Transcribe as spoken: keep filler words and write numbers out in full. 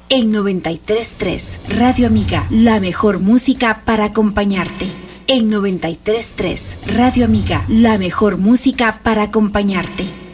En noventa y tres punto tres, Radio Amiga, la mejor música para acompañarte. En noventa y tres punto tres, Radio Amiga, la mejor música para acompañarte.